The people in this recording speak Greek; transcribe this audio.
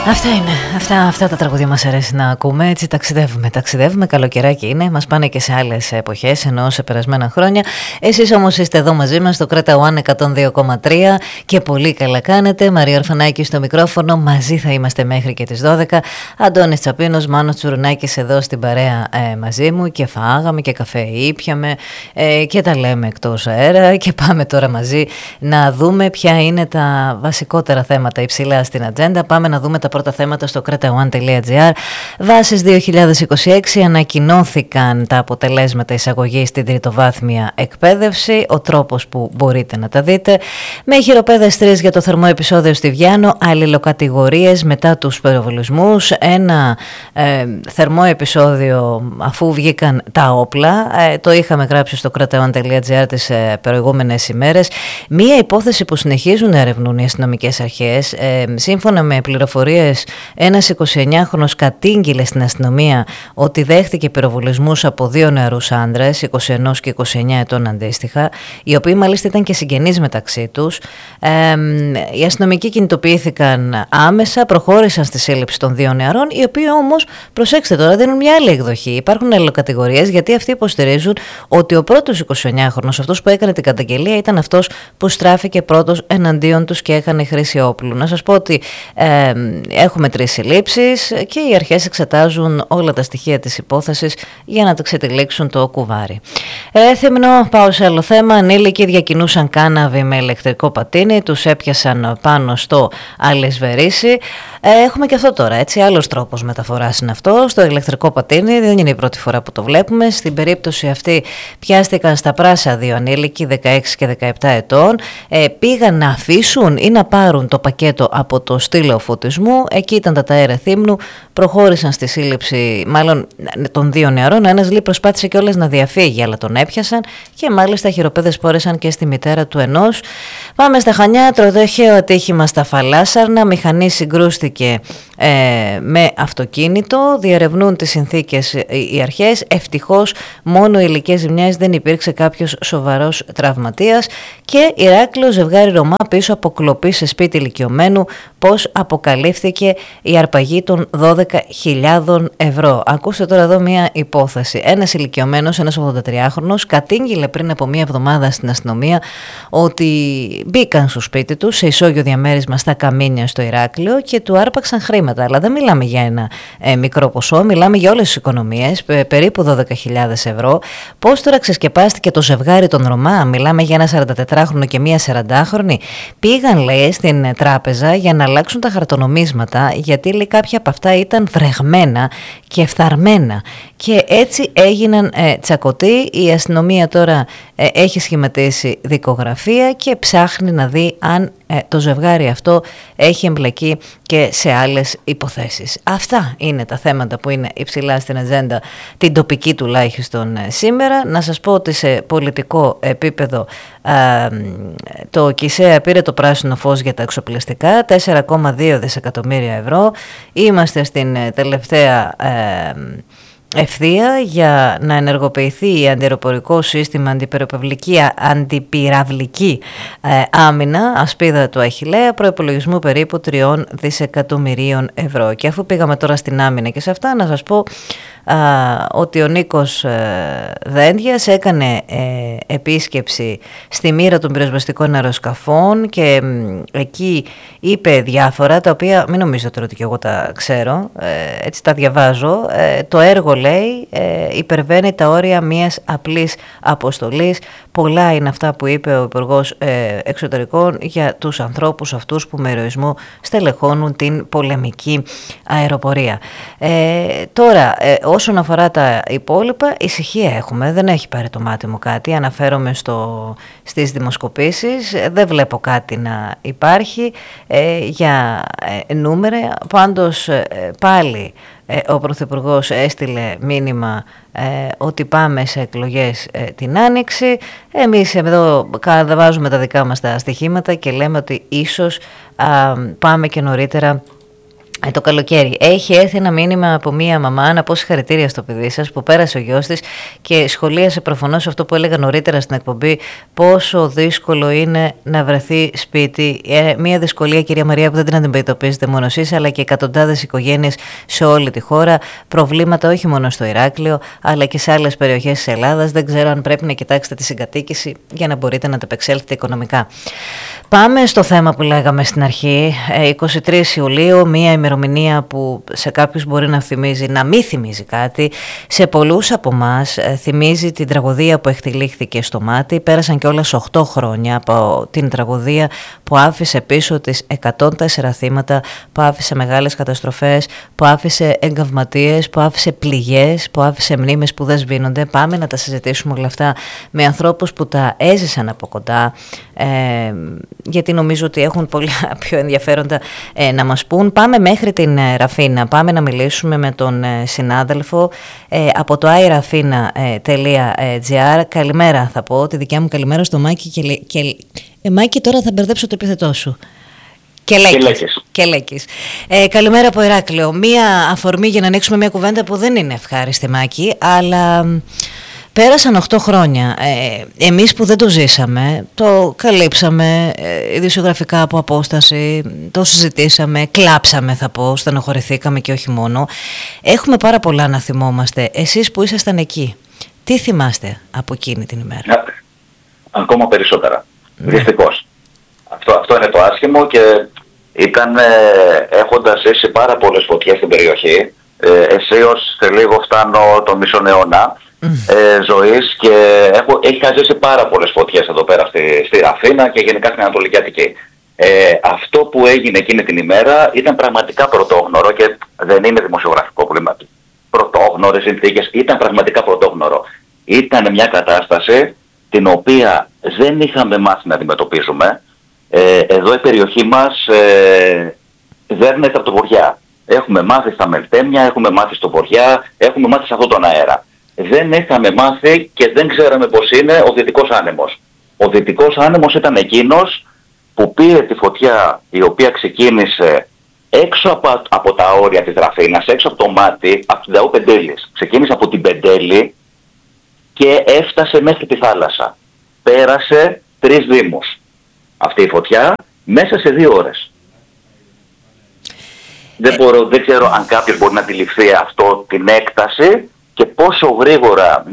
Αυτά είναι. Αυτά τα τραγούδια μας αρέσει να ακούμε. Έτσι ταξιδεύουμε. Καλοκαιράκι είναι. Μας πάνε και σε άλλες εποχές, ενώ σε περασμένα χρόνια. Εσείς όμως είστε εδώ μαζί μας στο Κρέτα One 102,3 και πολύ καλά κάνετε. Μαρία Ορφανάκη στο μικρόφωνο. Μαζί θα είμαστε μέχρι και τις 12. Αντώνης Τσαπίνος, Μάνος Τσουρουνάκης εδώ στην παρέα μαζί μου. Και φάγαμε και καφέ ήπιαμε και τα λέμε εκτός αέρα. Και πάμε τώρα μαζί να δούμε ποια είναι τα βασικότερα θέματα υψηλά στην ατζέντα. Πάμε να δούμε τα πρώτα θέματα στο kreta1.gr. Βάσεις 2026, ανακοινώθηκαν τα αποτελέσματα εισαγωγής στην τριτοβάθμια εκπαίδευση, ο τρόπος που μπορείτε να τα δείτε. Με χειροπέδες 3 για το θερμό επεισόδιο στη Βιάνο, αλληλοκατηγορίες μετά τους πυροβολισμούς, ένα θερμό επεισόδιο αφού βγήκαν τα όπλα, το είχαμε γράψει στο kreta1.gr τις προηγούμενες ημέρες. Μία υπόθεση που συνεχίζουν να ερευνούν οι αστυνομικές αρχές, σύμφωνα με πληροφορίες, ένας 29χρονος κατήγγειλε στην αστυνομία ότι δέχτηκε πυροβολισμούς από δύο νεαρούς άντρες, 21 και 29 ετών αντίστοιχα, οι οποίοι μάλιστα ήταν και συγγενείς μεταξύ τους. Οι αστυνομικοί κινητοποιήθηκαν άμεσα, προχώρησαν στη σύλληψη των δύο νεαρών, οι οποίοι όμως, προσέξτε τώρα, δίνουν μια άλλη εκδοχή. Υπάρχουν αλληλοκατηγορίες, γιατί αυτοί υποστηρίζουν ότι ο πρώτος 29χρονος, αυτός που έκανε την καταγγελία, ήταν αυτός που στράφηκε πρώτος εναντίον τους και έκανε χρήση όπλου. Να σας πω ότι έχουμε 3 συλλήψεις και οι αρχές εξετάζουν όλα τα στοιχεία της υπόθεσης για να τα ξετυλίξουν το κουβάρι. Θεμινό, πάω σε άλλο θέμα. Ανήλικοι διακινούσαν κάναβη με ηλεκτρικό πατίνι, τους έπιασαν πάνω στο αλεσβερίσι. Έχουμε και αυτό τώρα, έτσι, άλλος τρόπος μεταφοράς είναι αυτό, στο ηλεκτρικό πατίνι. Δεν είναι η πρώτη φορά που το βλέπουμε. Στην περίπτωση αυτή πιάστηκαν στα Πράσα δύο ανήλικοι, 16 και 17 ετών. Πήγαν να αφήσουν ή να πάρουν το πακέτο από το στήλο φωτισμού. Εκεί ήταν τα ταέρα Θύμνου. Προχώρησαν στη σύλληψη, μάλλον των δύο νεαρών. Ένας λέει προσπάθησε κιόλας να διαφύγει, αλλά τον έπιασαν και μάλιστα χειροπέδες πόρεσαν και στη μητέρα του ενός. Πάμε στα Χανιά. Τροδοχαίο ατύχημα στα Φαλάσσαρνα. Μηχανή συγκρούστηκε με αυτοκίνητο. Διερευνούν τις συνθήκες οι αρχές. Ευτυχώς μόνο υλικές ζημιές, δεν υπήρξε κάποιος σοβαρός τραυματίας. Και Ηράκλειο, ζευγάρι Ρωμά πίσω από κλοπή σε σπίτι ηλικιωμένου. Πώς αποκαλύφθηκε η αρπαγή των 12.000 ευρώ. Ακούστε τώρα εδώ μια υπόθεση. Ένας ηλικιωμένος, ένας 83χρονος, κατήγγειλε πριν από μια εβδομάδα στην αστυνομία ότι μπήκαν στο σπίτι του σε ισόγειο διαμέρισμα στα Καμίνια στο Ηράκλειο και του άρπαξαν χρήματα. Αλλά δεν μιλάμε για ένα μικρό ποσό, μιλάμε για όλες τις οικονομίες, περίπου 12.000 ευρώ. Πώς τώρα ξεσκεπάστηκε το ζευγάρι των Ρωμά? Μιλάμε για ένα 44χρονο και μία 40χρονη. Πήγαν, λέει, στην τράπεζα για να αλλάξουν τα χαρτονομίσματα, γιατί λέει κάποια από αυτά ήταν βρεγμένα και φθαρμένα. Και έτσι έγιναν τσακωτοί. Η αστυνομία τώρα έχει σχηματίσει δικογραφία και ψάχνει να δει αν το ζευγάρι αυτό έχει εμπλακεί και σε άλλες υποθέσεις. Αυτά είναι τα θέματα που είναι υψηλά στην ατζέντα, την τοπική τουλάχιστον σήμερα. Να σας πω ότι σε πολιτικό επίπεδο το ΚΙΣΕΑ πήρε το πράσινο φως για τα εξοπλιστικά, 4,2 δισεκατομμύρια ευρώ. Είμαστε στην τελευταία ευθεία για να ενεργοποιηθεί αντιαεροπορικό σύστημα, αντιπυραυλική άμυνα, ασπίδα του Αχιλλέα, προϋπολογισμού περίπου 3 δισεκατομμυρίων ευρώ. Και αφού πήγαμε τώρα στην άμυνα και σε αυτά, να σας πω ότι ο Νίκος Δέντιας έκανε επίσκεψη στη μοίρα των πυροσβεστικών αεροσκαφών και εκεί είπε διάφορα, τα οποία μην νομίζετε τώρα ότι και εγώ τα ξέρω, έτσι τα διαβάζω. Το έργο, λέει, υπερβαίνει τα όρια μιας απλής αποστολής. Πολλά είναι αυτά που είπε ο Υπουργός Εξωτερικών για τους ανθρώπους αυτούς που με ηρωισμό στελεχώνουν την πολεμική αεροπορία. Τώρα, όσον αφορά τα υπόλοιπα, ησυχία έχουμε, δεν έχει πάρει το μάτι μου κάτι. Αναφέρομαι στις δημοσκοπήσεις, δεν βλέπω κάτι να υπάρχει για νούμερα. Πάντως πάλι ο Πρωθυπουργός έστειλε μήνυμα ότι πάμε σε εκλογές την Άνοιξη. Εμείς εδώ βάζουμε τα δικά μας τα στοιχήματα και λέμε ότι ίσως πάμε και νωρίτερα Το καλοκαίρι. Έχει έρθει ένα μήνυμα από μία μαμά να πω συγχαρητήρια στο παιδί σας που πέρασε ο γιος της και σχολίασε προφανώς αυτό που έλεγα νωρίτερα στην εκπομπή, πόσο δύσκολο είναι να βρεθεί σπίτι. Μία δυσκολία, κυρία Μαρία, που δεν την αντιμετωπίζετε μόνο εσείς, αλλά και εκατοντάδες οικογένειες σε όλη τη χώρα. Προβλήματα όχι μόνο στο Ηράκλειο, αλλά και σε άλλες περιοχές της Ελλάδας. Δεν ξέρω αν πρέπει να κοιτάξετε τη συγκατοίκηση για να μπορείτε να ανταπεξέλθετε οικονομικά. Πάμε στο θέμα που λέγαμε στην αρχή. 23 Ιουλίου, μία ημερομηνία που σε κάποιους μπορεί να θυμίζει, να μην θυμίζει κάτι. Σε πολλούς από εμάς θυμίζει την τραγωδία που εκτυλίχθηκε στο Μάτι. Πέρασαν κιόλας 8 χρόνια από την τραγωδία που άφησε πίσω τις 104 θύματα, που άφησε μεγάλες καταστροφές, που άφησε εγκαυματίες, που άφησε πληγές, που άφησε μνήμες που δεν σβήνονται. Πάμε να τα συζητήσουμε όλα αυτά με ανθρώπους που τα έζησαν από κοντά, γιατί νομίζω ότι έχουν πολλά πιο ενδιαφέροντα να μας πούν. Πάμε μέχρι την Ραφίνα, πάμε να μιλήσουμε με τον συνάδελφο από το iRafina.gr. Καλημέρα θα πω, τη δικιά μου καλημέρα στο Μάκη Μάκη, τώρα θα μπερδέψω το επίθετό σου. Κελέκης. Καλημέρα από Ηράκλειο. Μία αφορμή για να ανοίξουμε μια κουβέντα που δεν είναι ευχάριστη, Μάκη, αλλά πέρασαν 8 χρόνια. Εμείς που δεν το ζήσαμε, το καλύψαμε ειδησιογραφικά από απόσταση, το συζητήσαμε, κλάψαμε θα πω, στενοχωρηθήκαμε και όχι μόνο. Έχουμε πάρα πολλά να θυμόμαστε. Εσείς που ήσασταν εκεί, τι θυμάστε από εκείνη την ημέρα? Ακόμα περισσότερα. Δυστυχώς. Αυτό είναι το άσχημο και ήταν έχοντας ζήσει πάρα πολλές φωτιές στην περιοχή, αισίως σε λίγο φτάνω το μισό αιώνα ζωής και είχα ζήσει πάρα πολλές φωτιές εδώ πέρα στη Ραφίνα και γενικά στην Ανατολική Αττική. Αυτό που έγινε εκείνη την ημέρα ήταν πραγματικά πρωτόγνωρο και δεν είναι δημοσιογραφικό πρόβλημα. Πρωτόγνωρες συνθήκες, ήταν πραγματικά πρωτόγνωρο. Ήταν μια κατάσταση την οποία δεν είχαμε μάθει να αντιμετωπίζουμε. Εδώ η περιοχή μας δέρνεται από το βοριά. Έχουμε μάθει στα Μελτέμια, έχουμε μάθει στο βοριά, έχουμε μάθει σε αυτόν τον αέρα. Δεν είχαμε μάθει και δεν ξέραμε πως είναι ο Δυτικός Άνεμος. Ο Δυτικός Άνεμος ήταν εκείνος που πήρε τη φωτιά η οποία ξεκίνησε έξω από τα όρια της Ραφίνας, έξω από το Μάτι, από την Ταού Πεντέλης. Ξεκίνησε από την Πεντέλη και έφτασε μέχρι τη θάλασσα. Πέρασε 3 δήμους αυτή η φωτιά μέσα σε 2 ώρες. Δεν ξέρω αν κάποιος μπορεί να αντιληφθεί αυτό την έκταση και πόσο γρήγορα